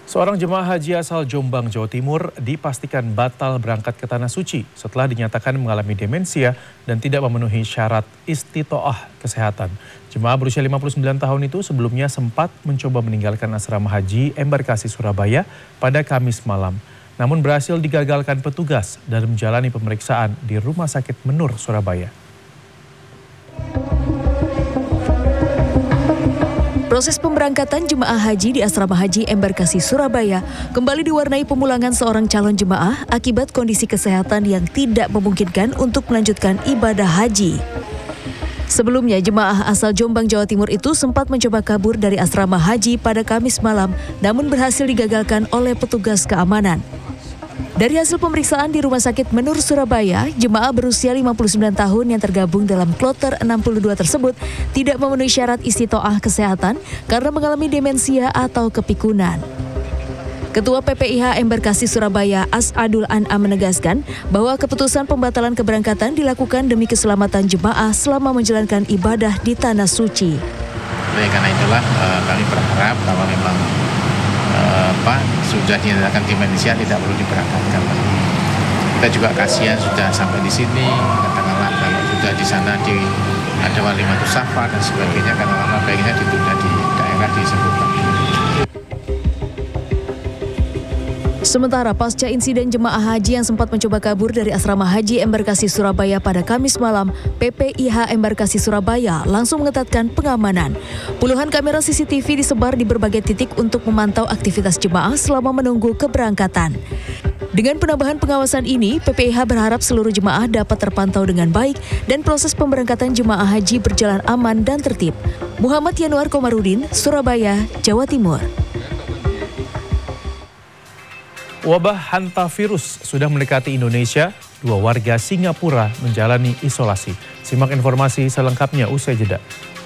Seorang jemaah haji asal Jombang, Jawa Timur dipastikan batal berangkat ke Tanah Suci setelah dinyatakan mengalami demensia dan tidak memenuhi syarat istitoah kesehatan. Jemaah berusia 59 tahun itu sebelumnya sempat mencoba meninggalkan asrama haji Embarkasi Surabaya pada Kamis malam. Namun berhasil digagalkan petugas dan menjalani pemeriksaan di Rumah Sakit Menur, Surabaya. Proses pemberangkatan jemaah haji di Asrama Haji Embarkasi Surabaya kembali diwarnai pemulangan seorang calon jemaah akibat kondisi kesehatan yang tidak memungkinkan untuk melanjutkan ibadah haji. Sebelumnya, jemaah asal Jombang, Jawa Timur itu sempat mencoba kabur dari asrama haji pada Kamis malam, namun berhasil digagalkan oleh petugas keamanan. Dari hasil pemeriksaan di Rumah Sakit Menur, Surabaya, jemaah berusia 59 tahun yang tergabung dalam kloter 62 tersebut tidak memenuhi syarat istitoah kesehatan karena mengalami demensia atau kepikunan. Ketua PPIH Embarkasi Surabaya As'adul An'am menegaskan bahwa keputusan pembatalan keberangkatan dilakukan demi keselamatan jemaah selama menjalankan ibadah di Tanah Suci. Karena itulah kami berharap kalau memang sudah dinyatakan demensia tidak perlu diberangkatkan. Kita juga kasihan sudah sampai di sini, katakanlah kalau sudah di sana ada walimatus safar dan sebagainya, katakanlah baiknya ditunda di daerah disebutkan. Sementara pasca insiden jemaah haji yang sempat mencoba kabur dari asrama haji Embarkasi Surabaya pada Kamis malam, PPIH Embarkasi Surabaya langsung mengetatkan pengamanan. Puluhan kamera CCTV disebar di berbagai titik untuk memantau aktivitas jemaah selama menunggu keberangkatan. Dengan penambahan pengawasan ini, PPIH berharap seluruh jemaah dapat terpantau dengan baik dan proses pemberangkatan jemaah haji berjalan aman dan tertib. Muhammad Yanuar Komarudin, Surabaya, Jawa Timur. Wabah hantavirus sudah mendekati Indonesia, 2 warga Singapura menjalani isolasi. Simak informasi selengkapnya usai jeda.